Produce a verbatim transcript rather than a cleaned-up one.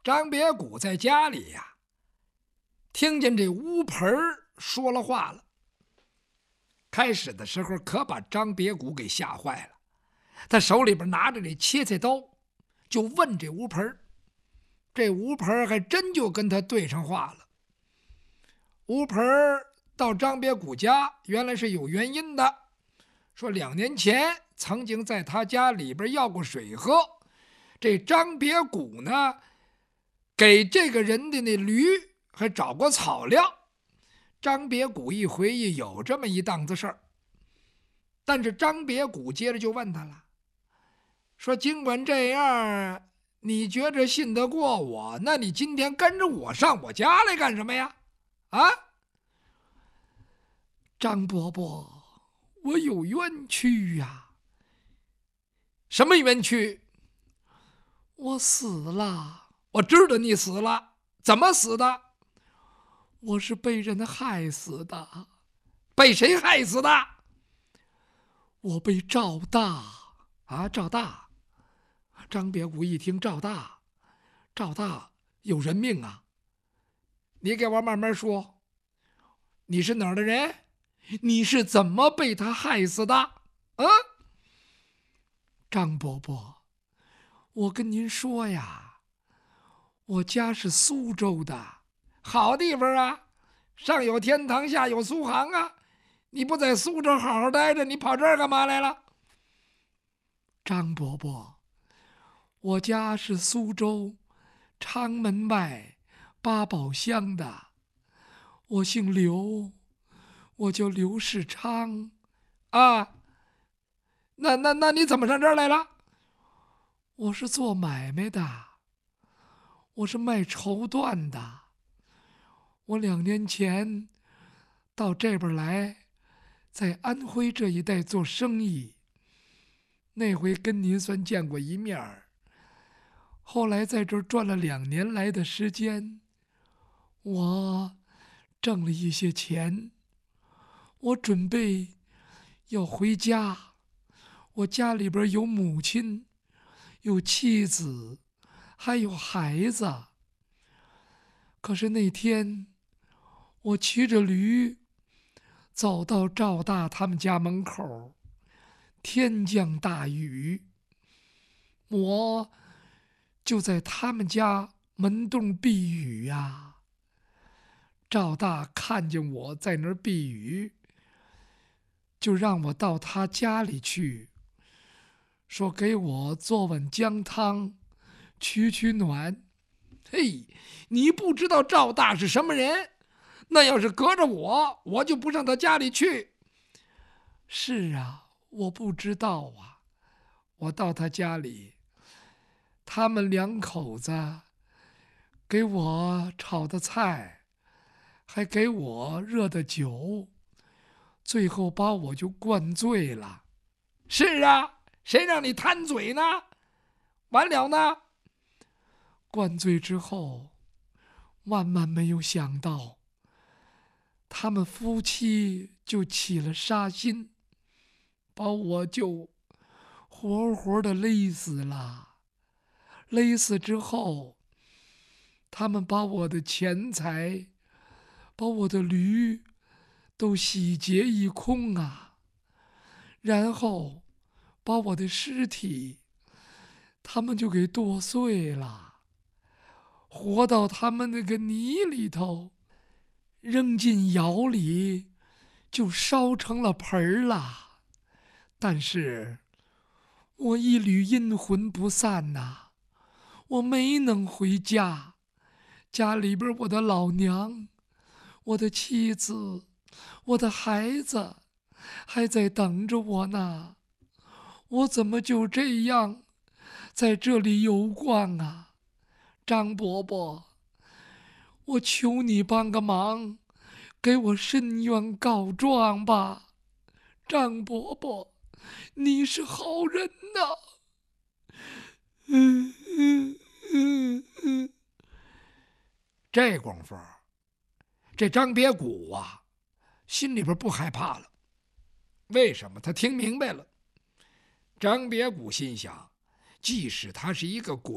张别谷在家里呀，听见这乌盆说了话了。开始的时候可把张别谷给吓坏了，他手里边拿着这切菜刀，就问这乌盆。这乌盆还真就跟他对上话了。乌盆到张别谷家原来是有原因的，说两年前曾经在他家里边要过水喝，这张别谷呢给这个人的那驴还找过草料。张别谷一回忆有这么一档子事儿，但是张别谷接着就问他了，说尽管这样你觉着信得过我，那你今天跟着我上我家来干什么呀？啊，张伯伯，我有冤屈呀。什么冤屈？我死了。我知道你死了，怎么死的？我是被人害死的。被谁害死的？我被赵大啊，赵大。张别谷一听赵大，赵大有人命啊！你给我慢慢说，你是哪儿的人？你是怎么被他害死的？啊，张伯伯，我跟您说呀，我家是苏州的，好地方啊，上有天堂，下有苏杭啊！你不在苏州好好待着，你跑这儿干嘛来了？张伯伯，我家是苏州昌门外八宝乡的，我姓刘，我叫刘世昌啊。那那那你怎么上这儿来了？我是做买卖的，我是卖绸缎的。我两年前到这边来，在安徽这一带做生意，那回跟您算见过一面儿。后来在这儿转了两年来的时间，我挣了一些钱，我准备要回家。我家里边有母亲，有妻子，还有孩子。可是那天我骑着驴走到赵大他们家门口，天降大雨，我就在他们家门洞避雨呀、啊。赵大看见我在那儿避雨，就让我到他家里去，说给我做碗姜汤取取暖。嘿，你不知道赵大是什么人，那要是隔着我，我就不上他家里去。是啊，我不知道啊。我到他家里，他们两口子给我炒的菜，还给我热的酒，最后把我就灌醉了。是啊，谁让你贪嘴呢？完了呢？灌醉之后，万万没有想到，他们夫妻就起了杀心，把我就活活的勒死了。勒死之后，他们把我的钱财，把我的驴都洗劫一空啊，然后把我的尸体他们就给剁碎了，活到他们那个泥里头，扔进窑里就烧成了盆儿了。但是我一缕阴魂不散呐、啊，我没能回家，家里边我的老娘，我的妻子，我的孩子还在等着我呢。我怎么就这样在这里游逛啊？张伯伯，我求你帮个忙，给我申冤告状吧。张伯伯，你是好人呐。嗯嗯嗯嗯。这功夫，这张别谷啊，心里边不害怕了。为什么？他听明白了。张别谷心想，即使他是一个鬼